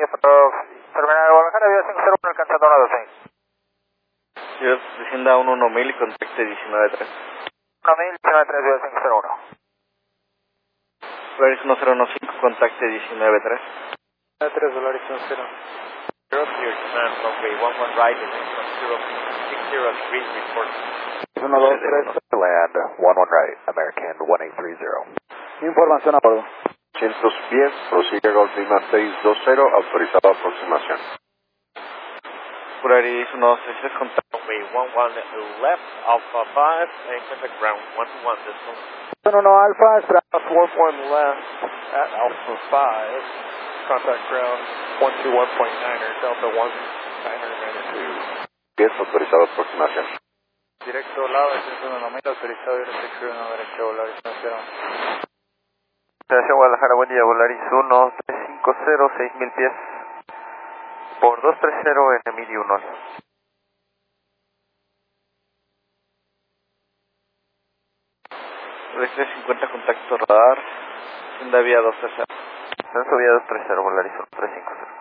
Terminal Guadalajara, vía 501, alcanzando a 12. Ciudad descienda 11000 y contacte 193. 1000, 193, vía 501. Volaris 1015, contacte 193. 3, Volaris 10. Europe, here, command, runway 11 right, and from 0603, report. 1, 2, 3, land, 11 right, American 1830. Información a bordo. 200 pies, prosigue Golf Lima 620, autorizado aproximación. Volaris 166, contacte Runway 11 left, Alpha 5, and contact ground 121, decimal. 1 Alpha, esperamos. 41 left at Alpha 5, contact ground 121.9er, Delta 19er, 10, autorizado aproximación. Directo lado, 11000, autorizado y restricción a derecha, Volaris 10. Operación Guadalajara, buen día, Volaris 1350, 6000 pies, por 230 en Emilio 1. Volaris 350, contacto radar, descienda vía 230. Descenso vía 230, Volaris 1350.